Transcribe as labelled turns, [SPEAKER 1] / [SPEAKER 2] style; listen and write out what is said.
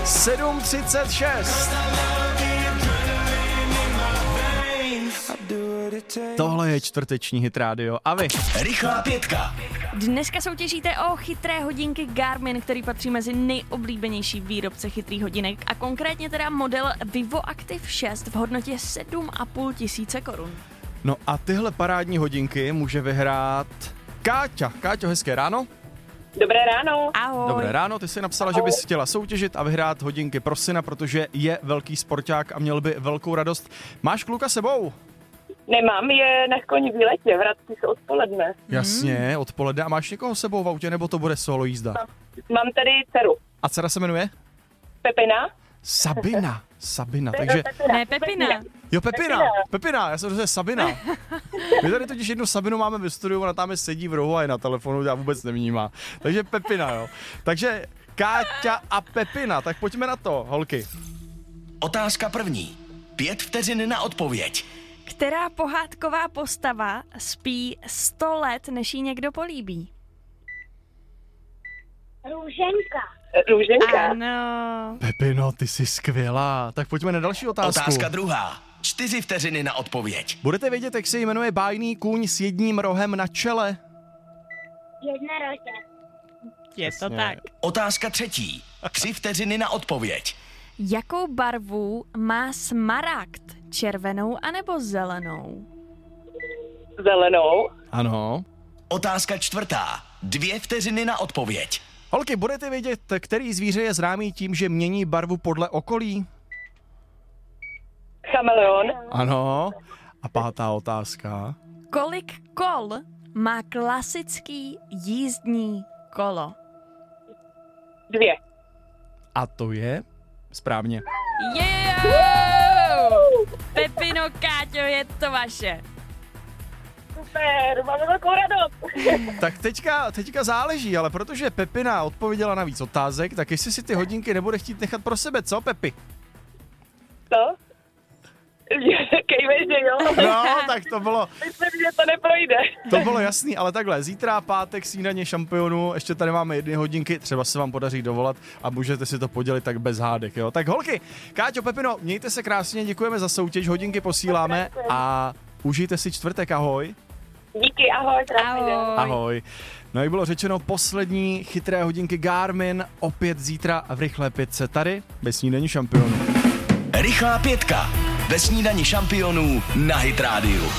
[SPEAKER 1] 7:36. Tohle je čtvrteční Hit Radio. A vy?
[SPEAKER 2] Rychlá pětka.
[SPEAKER 3] Dneska soutěžíte o chytré hodinky Garmin, který patří mezi nejoblíbenější výrobce chytrých hodinek a konkrétně teda model Vivo Active 6 v hodnotě 7,5 tisíce korun.
[SPEAKER 1] No a tyhle parádní hodinky může vyhrát Káťa. Káťo, hezké ráno.
[SPEAKER 4] Dobré ráno.
[SPEAKER 3] Ahoj.
[SPEAKER 1] Dobré ráno, ty jsi napsala, že bys chtěla soutěžit a vyhrát hodinky pro syna, protože je velký sporták a měl by velkou radost. Máš kluka sebou?
[SPEAKER 4] Nemám, je na koni v letě, vrací se odpoledne.
[SPEAKER 1] Jasně, odpoledne. A máš někoho sebou v autě, nebo to bude solo jízda?
[SPEAKER 4] Mám tady dceru.
[SPEAKER 1] A dcera se jmenuje?
[SPEAKER 4] Pepina.
[SPEAKER 1] Sabina, takže...
[SPEAKER 3] Ne, Pepina.
[SPEAKER 1] Jo, Pepina, já jsem řekl Sabina. My tady totiž jednu Sabinu máme ve studiu, ona tam sedí v rohu a je na telefonu, já vůbec nevnímá. Takže Pepina, jo. Takže Káťa a Pepina, tak pojďme na to, holky.
[SPEAKER 2] Otázka první. 5 vteřin na odpověď.
[SPEAKER 3] Která pohádková postava spí 100 let, než jí někdo políbí?
[SPEAKER 4] Růženka.
[SPEAKER 3] Ano.
[SPEAKER 1] Pepino, ty jsi skvělá. Tak pojďme na další otázku.
[SPEAKER 2] Otázka druhá. 4 vteřiny na odpověď.
[SPEAKER 1] Budete vědět, jak se jmenuje bájný kůň s jedním rohem na čele?
[SPEAKER 5] Jednorožec.
[SPEAKER 3] Je to tak.
[SPEAKER 2] Otázka třetí. 3 vteřiny na odpověď.
[SPEAKER 3] Jakou barvu má smaragd? Červenou anebo zelenou?
[SPEAKER 4] Zelenou.
[SPEAKER 1] Ano.
[SPEAKER 2] Otázka čtvrtá. 2 vteřiny na odpověď.
[SPEAKER 1] Holky, budete vědět, který zvíře je známý tím, že mění barvu podle okolí?
[SPEAKER 4] Chameleon.
[SPEAKER 1] Ano. A pátá otázka.
[SPEAKER 3] Kolik kol má klasický jízdní kolo?
[SPEAKER 4] 2.
[SPEAKER 1] A to je správně.
[SPEAKER 3] Pepino, Káťo, je to vaše.
[SPEAKER 4] Super, máme velkou radost.
[SPEAKER 1] Tak teďka záleží, ale protože Pepina odpověděla na víc otázek, tak jestli si ty hodinky nebude chtít nechat pro sebe, co, Pepi?
[SPEAKER 4] Co? Kejvej, že jo?
[SPEAKER 1] No, tak to bylo...
[SPEAKER 4] Myslím, že to neprojde.
[SPEAKER 1] To bylo jasný, ale takhle, zítra pátek snídaně šampionů, ještě tady máme 1 hodinky, třeba se vám podaří dovolat a můžete si to podělit tak bez hádek, jo. Tak holky, Káťo, Pepino, mějte se krásně, děkujeme za soutěž, hodinky posíláme a užijte si čtvrtek, ahoj.
[SPEAKER 4] Díky, ahoj.
[SPEAKER 1] Ahoj. No jak bylo řečeno, poslední chytré hodinky Garmin, opět zítra v rychlé pětce tady, ve snídaní šampionů.
[SPEAKER 2] Rychlá pětka. Ve snídani šampionů na Hit Radio.